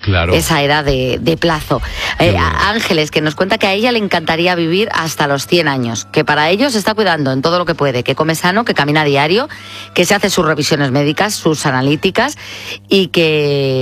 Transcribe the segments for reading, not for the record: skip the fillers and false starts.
claro, esa edad de plazo. Ángeles, que nos cuenta que a ella le encantaría vivir hasta los 100 años, que para ello se está cuidando en todo lo que puede, que come sano, que camina a diario, que se hace sus revisiones médicas, sus analíticas y que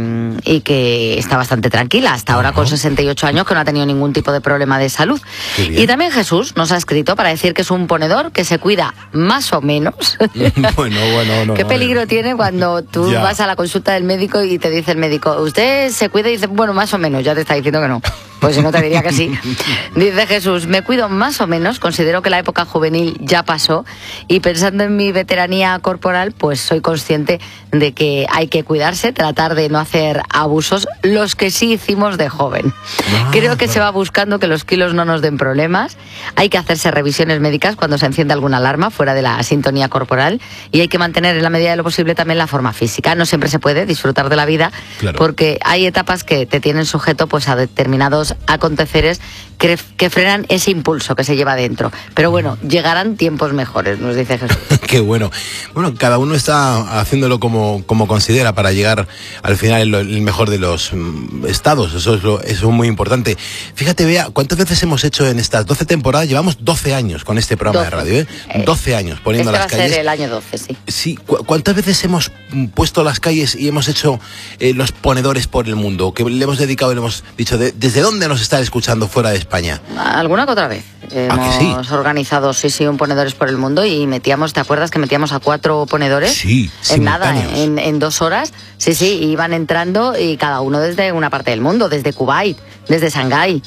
está bastante tranquila hasta ahora con 68 años, que no ha tenido ningún tipo de problema de salud. Y también Jesús nos ha escrito para decir que es un ponedor que se cuida más o menos. Bueno, ¿Qué peligro tiene cuando tú vas a la consulta del médico y te dice el médico, usted se cuida? Y dice, bueno, más o menos, ya te está diciendo que no. Pues si no te diría que sí. Dice Jesús, me cuido más o menos, considero que la época juvenil ya pasó y pensando en mi veteranía corporal, pues soy consciente de que hay que cuidarse, tratar de no hacer abusos, los que sí hicimos de joven. Creo que se va buscando que los kilos no nos den problemas, hay que hacerse revisiones médicas cuando se enciende alguna alarma fuera de la sintonía corporal y hay que mantener en la medida de lo posible también la forma física. No siempre se puede disfrutar de la vida, porque hay etapas que te tienen sujeto pues a determinados aconteceres que frenan ese impulso que se lleva dentro. Pero bueno, llegarán tiempos mejores, nos dice Jesús. Qué bueno. Bueno, cada uno está haciéndolo como considera para llegar al final el mejor de los estados. Eso es muy importante. Fíjate, Bea, ¿cuántas veces hemos hecho en estas 12 temporadas? Llevamos 12 años con este programa de radio, 12 años poniendo las calles. Va a ser el año 12, sí. Sí, ¿cuántas veces hemos puesto las calles y hemos hecho los ponedores por el mundo? Que le hemos dedicado y le hemos dicho, ¿desde dónde nos están escuchando fuera de España? Alguna que otra vez. Hemos organizado, un ponedores por el mundo y metíamos, ¿te acuerdas que metíamos a 4 ponedores? Sí, en nada, en 2 horas. Sí, iban entrando y cada uno desde una parte del mundo, desde Kuwait, desde Shanghái,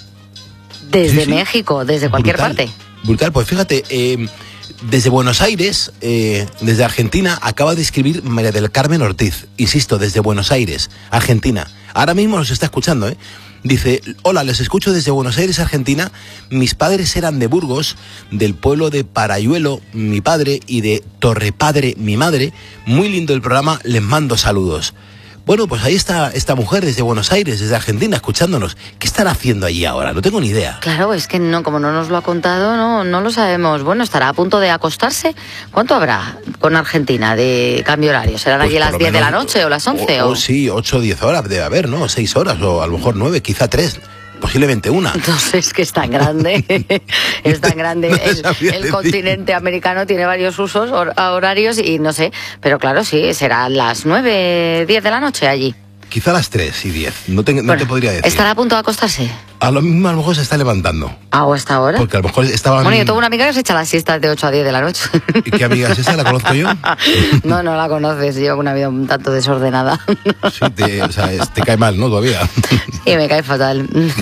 desde México, desde cualquier parte. Brutal, pues fíjate, desde Buenos Aires, desde Argentina, acaba de escribir María del Carmen Ortiz, insisto, desde Buenos Aires, Argentina. Ahora mismo nos está escuchando, Dice, hola, les escucho desde Buenos Aires, Argentina. Mis padres eran de Burgos, del pueblo de Parayuelo, mi padre, y de Torrepadre, mi madre. Muy lindo el programa, les mando saludos. Bueno, pues ahí está esta mujer desde Buenos Aires, desde Argentina, escuchándonos. ¿Qué estará haciendo allí ahora? No tengo ni idea. Claro, es que no, como no nos lo ha contado, no lo sabemos. Bueno, ¿estará a punto de acostarse? ¿Cuánto habrá con Argentina de cambio horario? ¿Serán allí las 10 de la noche o las 11? Sí, 8 o 10 horas debe haber, ¿no? 6 horas o a lo mejor 9, quizá 3. Posiblemente una. Entonces, es que es tan grande. Es tan grande. El continente americano tiene varios usos horarios y no sé. Pero claro, sí, serán las 9, 10 de la noche allí. Quizá las 3 y 10. No te podría decir. ¿Estará a punto de acostarse? A lo mejor se está levantando. ¿O hasta ahora? Porque a lo mejor estaba... Bueno, yo tengo una amiga que se echa las siestas de 8 a 10 de la noche. ¿Y qué amiga es esa? ¿La conozco yo? No la conoces. Lleva una vida un tanto desordenada. Sí, te cae mal, ¿no? Todavía. Sí, me cae fatal.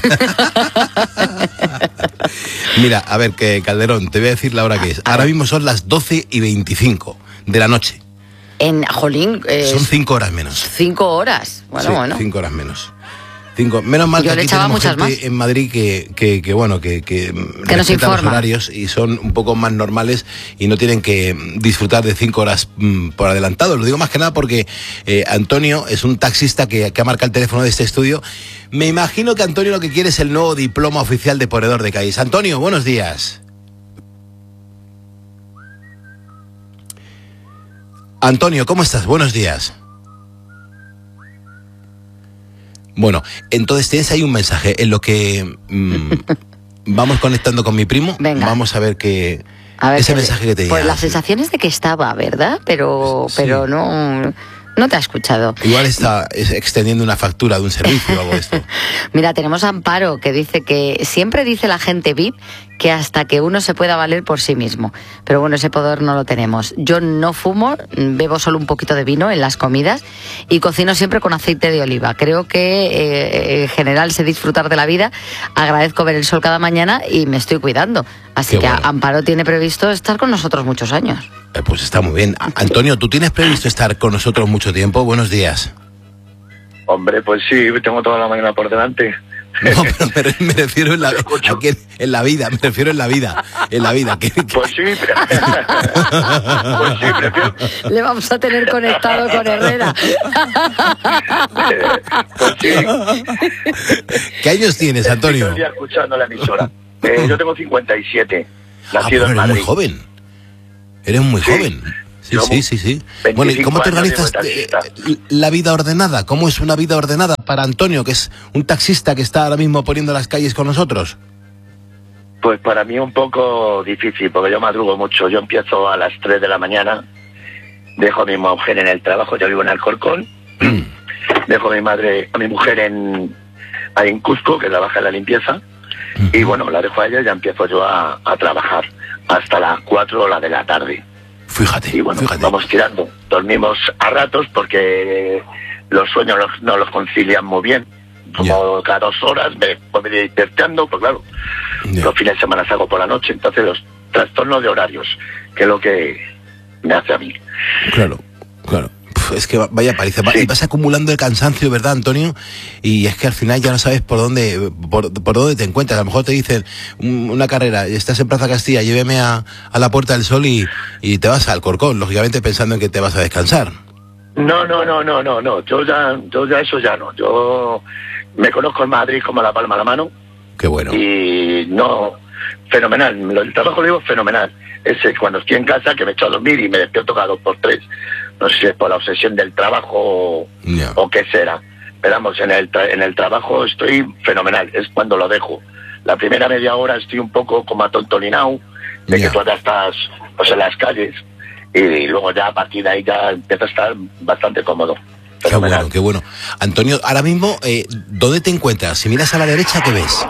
Mira, a ver, que Calderón, te voy a decir la hora que es. Ahora mismo son las 12:25 de la noche. Jolín... son 5 horas menos. 5 horas. Bueno. 5 horas menos. Menos mal que aquí tenemos gente en Madrid que nos informa los horarios y son un poco más normales y no tienen que disfrutar de 5 horas por adelantado. Lo digo más que nada porque Antonio es un taxista que ha marcado el teléfono de este estudio. Me imagino que Antonio lo que quiere es el nuevo diploma oficial de ponedor de calles. Antonio, buenos días. Antonio, ¿cómo estás? Buenos días. Bueno, entonces tienes ahí un mensaje en lo que vamos conectando con mi primo. Venga. Vamos a ver ese mensaje que te Pues la sensación es de que estaba, ¿verdad? Pero no te ha escuchado. Igual está extendiendo una factura de un servicio o algo de esto. Mira, tenemos a Amparo que dice que siempre dice la gente VIP que hasta que uno se pueda valer por sí mismo. Pero bueno, ese poder no lo tenemos. Yo no fumo, bebo solo un poquito de vino en las comidas y cocino siempre con aceite de oliva. Creo que en general sé disfrutar de la vida, agradezco ver el sol cada mañana y me estoy cuidando. Así que bueno. Amparo tiene previsto estar con nosotros muchos años. Pues está muy bien. Antonio, ¿tú tienes previsto estar con nosotros mucho tiempo? Buenos días. Hombre, pues sí, tengo toda la mañana por delante. No, pero me refiero en la vida, me refiero en la vida. Pues sí, prefiero. Le vamos a tener conectado con Herrera. Pues sí. ¿Qué años tienes, Antonio? Estoy escuchando la emisora. Yo tengo 57, nacido en Eres Madrid. muy joven. Eres muy joven. Sí. Bueno, ¿y cómo te organizas la vida ordenada? ¿Cómo es una vida ordenada para Antonio, que es un taxista que está ahora mismo poniendo las calles con nosotros? Pues para mí un poco difícil, porque yo madrugo mucho. Yo empiezo a las 3 de la mañana, dejo a mi mujer en el trabajo, yo vivo en Alcorcón, dejo a mi mujer ahí en Cuzco, que trabaja en la limpieza, y bueno, la dejo a ella y ya empiezo yo a trabajar hasta las 4 de la tarde. Fíjate. Y bueno, vamos tirando. Dormimos a ratos porque los sueños no los concilian muy bien. Como cada 2 horas me voy despertando, pues claro, los fines de semana salgo por la noche, entonces los trastornos de horarios, que es lo que me hace a mí. Claro. Es que vaya paliza. Sí. Y vas acumulando el cansancio, ¿verdad, Antonio? Y es que al final ya no sabes por dónde te encuentras. A lo mejor te dicen una carrera, estás en Plaza Castilla, lléveme a la Puerta del Sol y te vas al Alcorcón, lógicamente pensando en que te vas a descansar. No. Yo ya eso ya no. Yo me conozco en Madrid como la palma de la mano. Qué bueno. Y no, fenomenal. El trabajo lo digo fenomenal. Ese cuando estoy en casa que me echo a dormir y me despierto cada 2 por 3. No sé si es por la obsesión del trabajo o qué será. Pero vamos, en el trabajo estoy fenomenal. Es cuando lo dejo. La primera media hora estoy un poco como atontolinado, de que tú ya estás pues en las calles. Y luego ya a partir de ahí ya empiezo a estar bastante cómodo. Fenomenal. Qué bueno. Antonio, ahora mismo, ¿dónde te encuentras? Si miras a la derecha, ¿qué ves?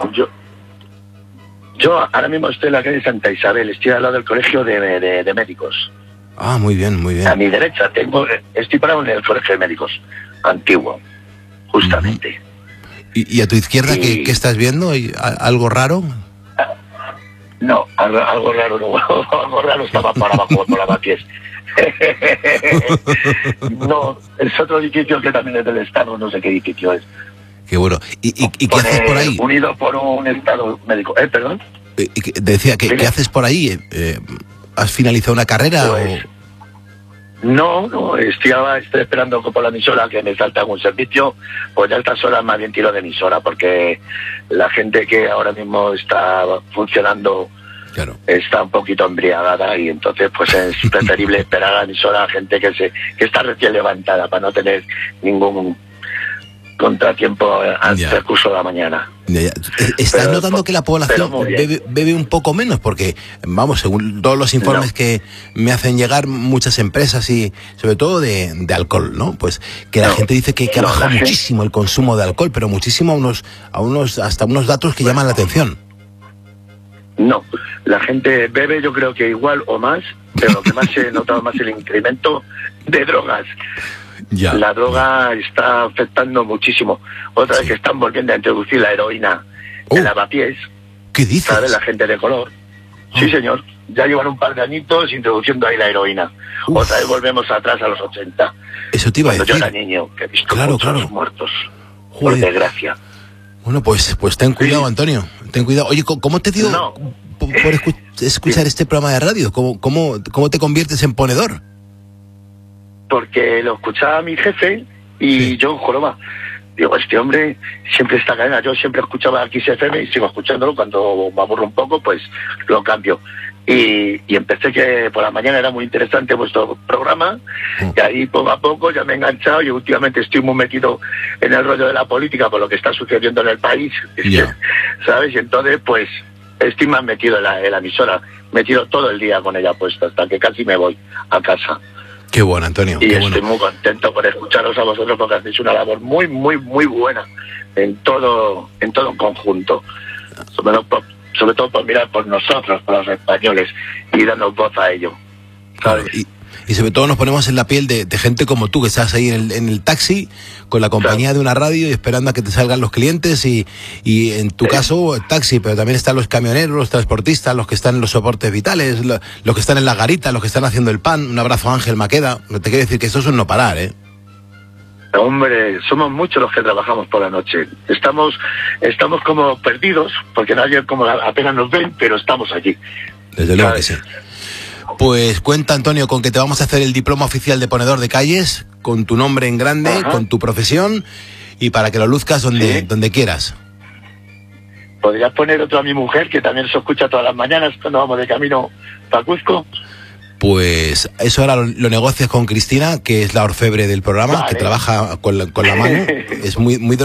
Yo ahora mismo estoy en la calle Santa Isabel, estoy al lado del colegio de médicos. Ah, muy bien. A mi derecha estoy parado en el colegio de médicos antiguo, justamente. ¿Y a tu izquierda qué estás viendo? ¿Algo raro? No, algo raro no. Algo raro estaba para abajo por la pies. No, es otro edificio que también es del Estado, no sé qué edificio es. Qué bueno. ¿Y qué haces por ahí? Unido por un Estado médico. ¿Perdón? Decía, ¿qué haces por ahí? ¿Has finalizado una carrera? Pues, no, estoy esperando por la emisora que me salta algún servicio. Pues ya a estas horas más bien tiro de emisora, porque la gente que ahora mismo está funcionando está un poquito embriagada, y entonces pues es preferible esperar a la emisora a gente que está recién levantada para no tener ningún contratiempo al transcurso de la mañana. ¿Estás notando que la población bebe un poco menos? Porque, vamos, según todos los informes que me hacen llegar muchas empresas y sobre todo de alcohol, ¿no? Pues que la gente dice que ha bajado muchísimo el consumo de alcohol, pero muchísimo hasta unos datos que llaman la atención. No, la gente bebe, yo creo que igual o más, pero lo que más he notado más el incremento de drogas. La droga está afectando muchísimo. Otra vez que están volviendo a introducir la heroína en lavapiés. ¿Qué dices? ¿Sabes? La gente de color. Sí, señor. Ya llevan un par de añitos introduciendo ahí la heroína. Otra vez volvemos atrás a los 80. Eso te iba a decir. Cuando yo era niño, que he visto muchos muertos. Por desgracia. Bueno, pues ten cuidado, Antonio. Ten cuidado. Oye, ¿cómo te dio por escuchar este programa de radio? ¿Cómo te conviertes en ponedor? Porque lo escuchaba mi jefe y yo, joroba, digo, este hombre siempre está cadena. Yo siempre escuchaba aquí XFM y sigo escuchándolo. Cuando me aburro un poco, pues lo cambio. Y empecé que por la mañana era muy interesante vuestro programa, y ahí poco a poco ya me he enganchado, y últimamente estoy muy metido en el rollo de la política por lo que está sucediendo en el país, ¿sabes? Y entonces pues estoy más metido en la emisora, metido todo el día con ella puesta hasta que casi me voy a casa. Qué bueno, Antonio. Y estoy muy contento por escucharos a vosotros, porque hacéis una labor muy, muy, muy buena en todo conjunto. Sobre todo por mirar por nosotros, por los españoles, y darnos voz a ello, ¿sabes? Claro, y sobre todo nos ponemos en la piel de gente como tú, que estás ahí en el taxi con la compañía de una radio y esperando a que te salgan los clientes, y en tu caso el taxi, pero también están los camioneros, los transportistas, los que están en los soportes vitales, los que están en las garitas, los que están haciendo el pan. Un abrazo a Ángel Maqueda. Te quiero decir que eso es un no parar, ¿eh? Hombre, somos muchos los que trabajamos por la noche. Estamos como perdidos, porque nadie como apenas nos ven, pero estamos allí. Desde luego que sí. Pues cuenta, Antonio, con que te vamos a hacer el diploma oficial de ponedor de calles, con tu nombre en grande, con tu profesión, y para que lo luzcas donde quieras. ¿Podrías poner otro a mi mujer, que también se escucha todas las mañanas cuando vamos de camino para Cuzco? Pues eso ahora lo negocias con Cristina, que es la orfebre del programa, que trabaja con la mano. Es muy